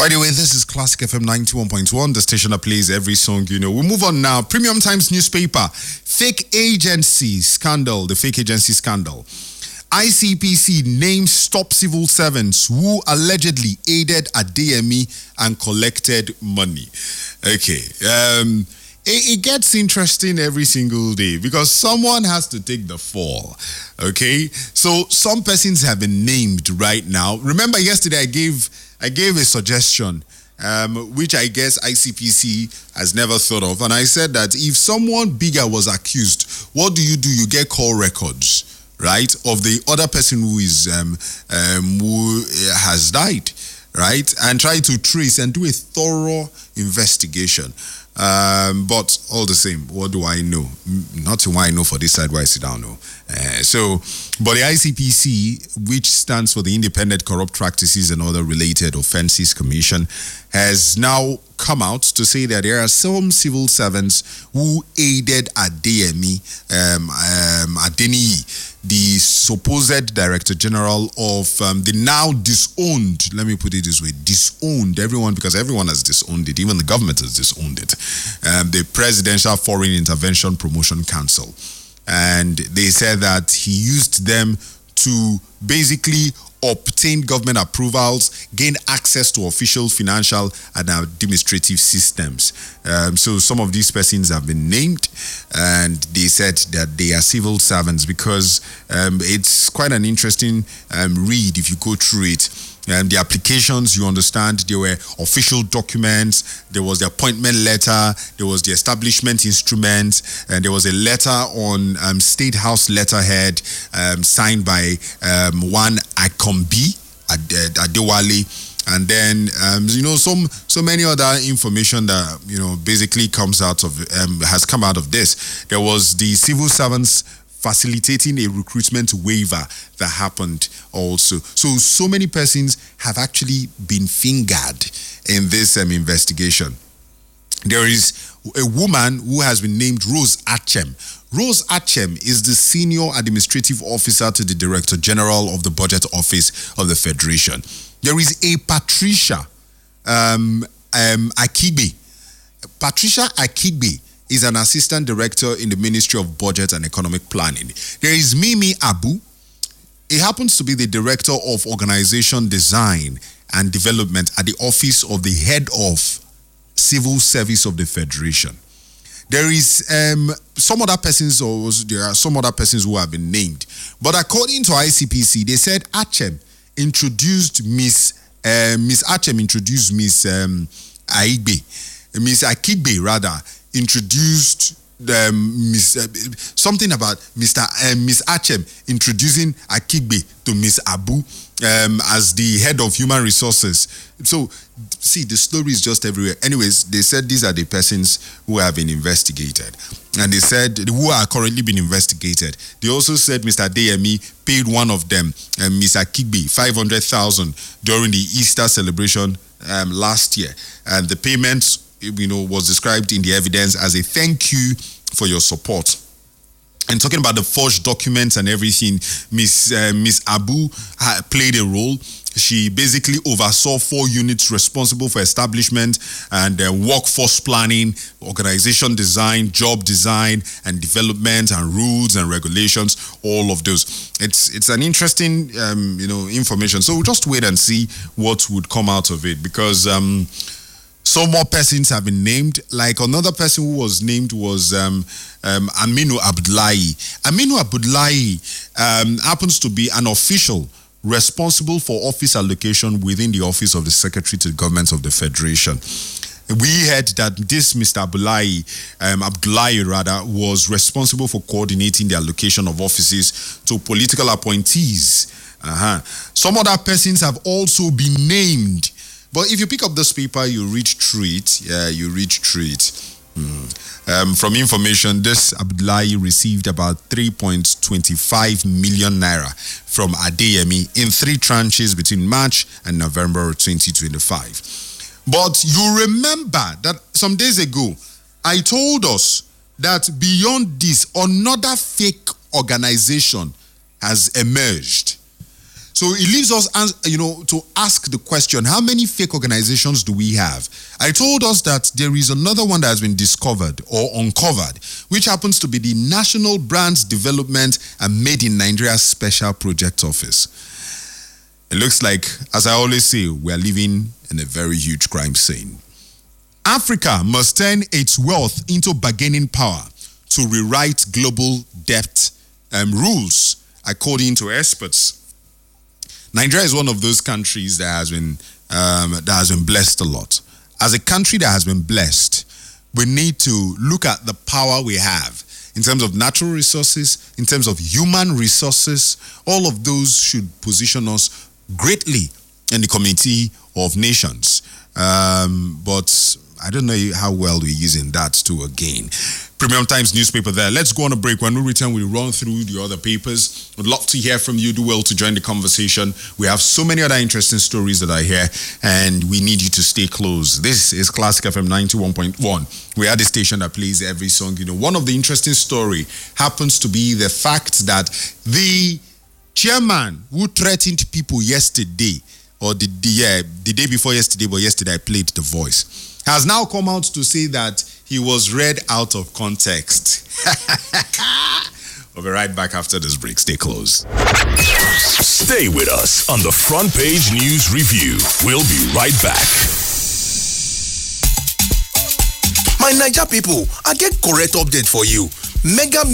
By the way, this is Classic FM 91.1, the station that plays every song you know. We move on now. Premium Times newspaper, fake agency scandal, the fake agency scandal. ICPC names top civil servants who allegedly aided Adeyemi and collected money. Okay, it gets interesting every single day because someone has to take the fall. Okay, so some persons have been named right now. Remember yesterday I gave a suggestion, which I guess ICPC has never thought of, and I said that if someone bigger was accused, what do? You get call records, right, of the other person who is who has died, right, and try to trace and do a thorough investigation. But all the same, what do I know? Nothing I know for this side where I sit down. No. But the ICPC, which stands for the Independent Corrupt Practices and Other Related Offences Commission, has now come out to say that there are some civil servants who aided Adeyemi, Adeniyi, the supposed Director General of the now disowned, let me put it this way, disowned, because everyone has disowned it, even the government has disowned it, the Presidential Foreign Intervention Promotion Council. And they said that he used them to basically obtain government approvals, gain access to official financial and administrative systems. So some of these persons have been named, and they said that they are civil servants because it's quite an interesting read if you go through it. The applications, you understand, there were official documents, there was the appointment letter, there was the establishment instrument, and there was a letter on State House letterhead signed by one Akombi Adewale, and then so many other information that basically has come out of this. There was the civil servants facilitating a recruitment waiver that happened also. So many persons have actually been fingered in this investigation. There is a woman who has been named Rose Achem. Rose Achem is the Senior Administrative Officer to the Director General of the Budget Office of the Federation. There is a Patricia Akigbe. Patricia Akigbe is an assistant director in the Ministry of Budget and Economic Planning. There is Mimi Abu. He happens to be the director of organization design and development at the office of the head of civil service of the Federation. There is some other persons, or there are some other persons who have been named. But according to ICPC, they said Achem introduced Miss Achem introduced Miss Akigbe rather, introduced something about Miss Achem introducing Akigbe to Miss Abu as the head of human resources. So, see, the story is just everywhere. Anyways, they said these are the persons who have been investigated. And they said who are currently being investigated. They also said Mr. Adeyemi paid one of them, Miss Akigbe, 500,000 during the Easter celebration last year. And the payments was described in the evidence as a thank you for your support. And talking about the forged documents and everything, Miss Abu played a role. She basically oversaw 4 units responsible for establishment and workforce planning, organization design, job design and development, and rules and regulations, all of those. It's an interesting information. So we'll just wait and see what would come out of it, because some more persons have been named. Like another person who was named was Aminu Abdullahi. Aminu Abdullahi happens to be an official responsible for office allocation within the office of the Secretary to the Government of the Federation. We heard that this Mr. Abdullahi was responsible for coordinating the allocation of offices to political appointees. Some other persons have also been named. But if you pick up this paper, you read through it. From information, this Abdullahi received about 3.25 million naira from Adeyemi in 3 tranches between March and November 2025. But you remember that some days ago, I told us that beyond this, another fake organization has emerged. So it leaves us, to ask the question, how many fake organizations do we have? I told us that there is another one that has been discovered or uncovered, which happens to be the National Brands Development and Made in Nigeria Special Project Office. It looks like, as I always say, we are living in a very huge crime scene. Africa must turn its wealth into bargaining power to rewrite global debt rules, according to experts. Nigeria is one of those countries that has been blessed a lot. As a country that has been blessed, we need to look at the power we have in terms of natural resources, in terms of human resources. All of those should position us greatly in the community of nations. But I don't know how well we're using that to again. Premium Times newspaper there. Let's go on a break. When we return, we'll run through the other papers. Would love to hear from you. Do well to join the conversation. We have so many other interesting stories that are here, and we need you to stay close. This is Classic FM 91.1. We are the station that plays every song. One of the interesting story happens to be the fact that the chairman who threatened people yesterday, or the day before yesterday, but yesterday I played the voice, has now come out to say that he was read out of context. We'll be right back after this break. Stay close. Stay with us on the Front Page News Review. We'll be right back. My Naija people, I get correct update for you. Mega